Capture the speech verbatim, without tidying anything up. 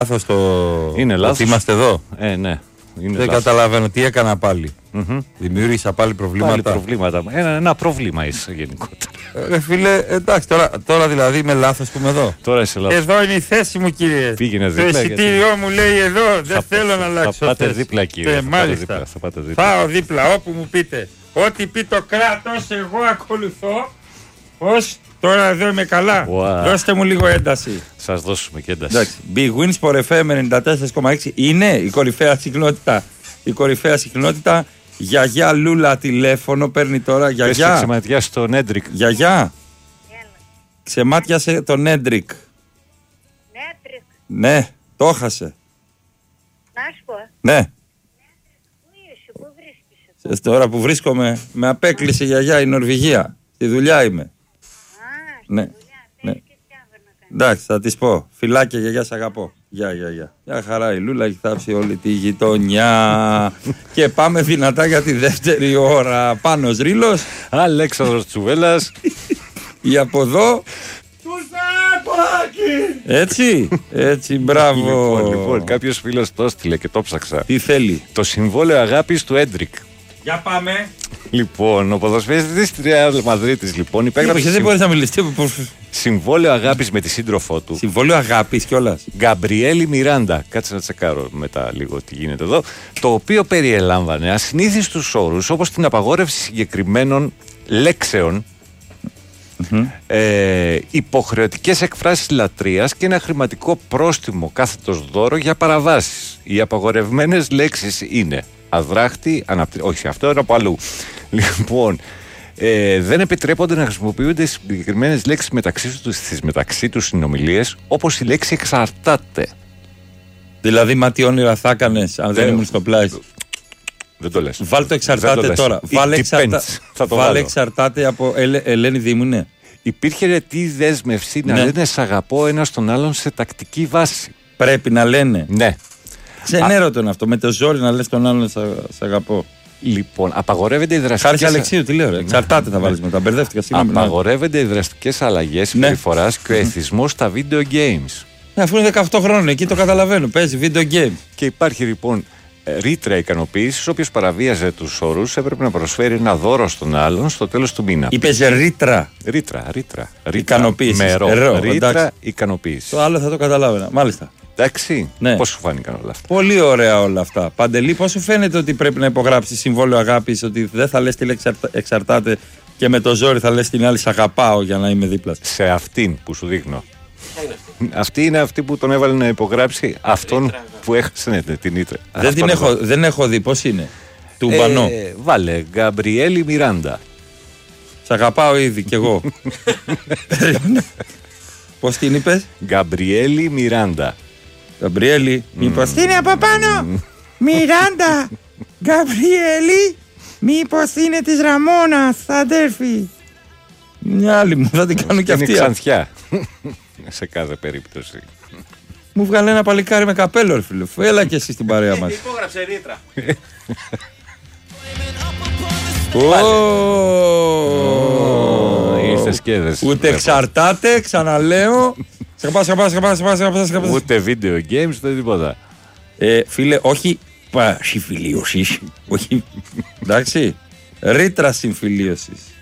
λάθος το. Είναι λάθος. Ότι είμαστε εδώ. Ε, ναι. Είναι Δεν λάθος. καταλαβαίνω τι έκανα πάλι. Mm-hmm. Δημιούργησα πάλι προβλήματα. Πάλι προβλήματα. Ένα, ένα πρόβλημα είσαι γενικότερα. Ε, φίλε, εντάξει, τώρα, τώρα δηλαδή είμαι λάθος που είμαι εδώ. Τώρα είσαι λάθος. Εδώ είναι η θέση μου, κύριε. Πήγαινε Το δίπλα. εισιτήριό μου λέει εδώ. Δεν θέλω να αλλάξω. Θα πάτε θέση. δίπλα, κύριε. Ε, Θα πάτε μάλιστα. δίπλα, θα πάτε δίπλα. Πάω δίπλα όπου μου πείτε. Ό,τι πει το κράτος, εγώ ακολουθώ. Πώς, τώρα εδώ είμαι καλά. Wow. Δώστε μου λίγο ένταση. Σας δώσουμε και ένταση. Εντάξει. Big Wins for εφ εμ ενενήντα τέσσερα κόμμα έξι είναι η κορυφαία συχνότητα. Η κορυφαία συχνότητα. Γιαγιά Λούλα τηλέφωνο παίρνει τώρα. Γιαγιά. Πες ξεματιά στον Έντρικ. Γιαγιά. Ξεμάτιασε τον Έντρικ. Νέτρικ. Ναι, το έχασε. Να σου πω. Ναι. Πού είσαι, πού βρίσκεσαι. Τώρα που βρίσκομαι, με απέκλεισε η γιαγιά η Νορβηγία. Στη δουλειά είμαι. Α, στη Ναι. δουλειά. Ναι. Πες και τι άλλο να κάνεις. Εντάξει, θα της πω. Φιλάκια, γιαγιά, σ' αγαπώ. Γεια, γεια, γεια. Μια χαρά, η Λούλα έχει θάψει όλη τη γειτονιά. Και πάμε δυνατά για τη δεύτερη ώρα. Πάνος Ρήλος. Αλέξανδρος Τσουβέλλας. Ή από εδώ. Έτσι, έτσι, μπράβο. Λοιπόν, λοιπόν κάποιος φίλος το έστειλε και το ψάξα. Τι θέλει. Το συμβόλαιο αγάπης του Έντρικ. Για πάμε. Λοιπόν, ο ποδοσφαιριστής της Ρεάλ Μαδρίτης λοιπόν υπέγραψε Δεν συμ... μπορείς να μιλήσεις. συμβόλαιο αγάπης με τη σύντροφό του. Συμβόλαιο αγάπης κιόλας. Γκαμπριέλη Μιράντα. Κάτσε να τσεκάρω μετά λίγο τι γίνεται εδώ. Το οποίο περιελάμβανε ασυνήθιστους όρους όπως την απαγόρευση συγκεκριμένων λέξεων, mm-hmm. ε, υποχρεωτικές εκφράσεις λατρείας και ένα χρηματικό πρόστιμο κάθετος δώρο για παραβάσεις. Οι απαγορευμένες λέξεις είναι αδράχτη, αναπτύ... όχι αυτό είναι από αλλού. Λοιπόν, ε, δεν επιτρέπονται να χρησιμοποιούνται συγκεκριμένες λέξεις μεταξύ τους στις μεταξύ τους συνομιλίες, όπως η λέξη εξαρτάται. Δηλαδή, μα τι όνειρα θα έκανες αν δεν ήμουν στο πλάι. Δεν το λες. Βάλ το εξαρτάται το τώρα. Βάλε, εξαρτα... Βάλε εξαρτάται από Ελ... Ελένη Δήμουνε. Υπήρχε ρετή δέσμευση να ναι. λένε σ' αγαπώ ένας τον άλλον σε τακτική βάση. Πρέπει να λένε. Ναι. Ξενέρωτο είναι αυτό. Με το ζόρι να λες τον άλλον σ' αγαπώ. Λοιπόν, απαγορεύονται οι δραστικές. Χάρη Αλεξίου, τι λέω. Ρε. Εξαρτάται θα βάλεις μετά. Μπερδεύτηκα σήμερα. Απαγορεύονται οι δραστικές αλλαγές ναι. συμπεριφοράς και ο εθισμός στα video games. Ναι, αφού είναι δεκαοκτώ χρόνων, εκεί το καταλαβαίνω. Παίζει video games. Και υπάρχει λοιπόν ρήτρα ικανοποίησης, όποιος παραβίαζε τους όρους έπρεπε να προσφέρει ένα δώρο στον άλλον στο τέλος του μήνα. Είπες ρήτρα. Ρήτρα, ρήτρα. Ικανοποίησης. Μερό. Ρήτρα ικανοποίησης. Το άλλο θα το καταλάβαινα. Μάλιστα. Εντάξει, ναι. πώς σου φάνηκαν όλα αυτά. Πολύ ωραία όλα αυτά. Παντελή, πώς σου φαίνεται ότι πρέπει να υπογράψεις συμβόλαιο αγάπης, ότι δεν θα λες τη λέξη εξαρτάται και με το ζόρι θα λες την άλλη σ' αγαπάω για να είμαι δίπλα. Σε αυτήν που σου δείχνω. Αυτή είναι αυτή που τον έβαλε να υπογράψει αυτόν ρήτρα, που έχασε ναι, την Ήτρα. Δεν την έχω, δεν έχω δει, πώς είναι. Του ε, Μπανό. Βάλε, Γκαμπριέλη Μιράντα. Σ' αγαπάω ήδη κι εγώ. Πώς την είπες? Γκαμπριέλη Μιράντα. Γκαμπριέλη, μήπως mm. είναι από πάνω. Μιράντα. Γκαμπριέλη, μήπως είναι της Ραμόνας, αδέρφη. Μια άλλη μου, θα την κάνω κι αυτή. Είναι Ξανθιά. Σε κάθε περίπτωση. Μου βγάλε ένα παλικάρι με καπέλο, ρε φίλε. Έλα και εσύ στην παρέα μας. Υπόγραψε ρήτρα. Ήρθες και έδεσες. Ούτε εξαρτάται, ξαναλέω. Σκαπά, σκαπά, σκαπά, σκαπά, σκαπά. Ούτε video games, ούτε τίποτα. Φίλε, όχι συμφιλίωσης. Όχι. Εντάξει. Ρήτρα συμφιλίωσης.